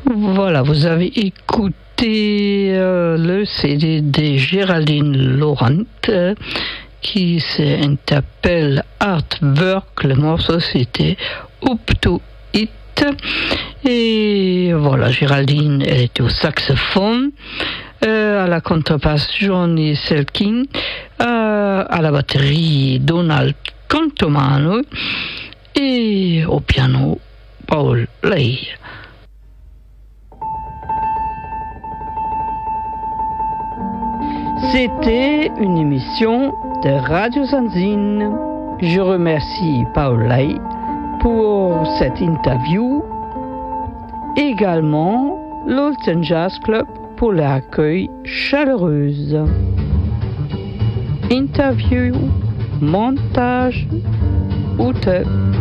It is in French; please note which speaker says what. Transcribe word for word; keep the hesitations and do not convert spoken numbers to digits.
Speaker 1: Voilà, vous avez écouté euh, le C D de Géraldine Laurent euh, qui s'appelle Artwork. Le morceau c'était Up to It. Et voilà, Géraldine, elle était au saxophone, euh, à la contrebasse Johnny Selkin, euh, à la batterie Donald Cantomano et au piano Paul Ley. C'était une émission de Radio Zanzine. Je remercie Paul Ley pour cette interview. Également l'Olten Jazz Club pour l'accueil chaleureuse. Interview, montage, Ute.